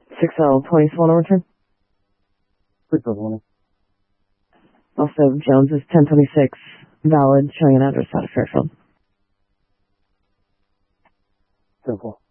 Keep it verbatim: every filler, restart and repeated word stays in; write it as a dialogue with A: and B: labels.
A: six L twenty-one return.
B: Quick one.
A: Also, Jones is ten twenty-six, valid, showing an address out of Fairfield.
B: Simple.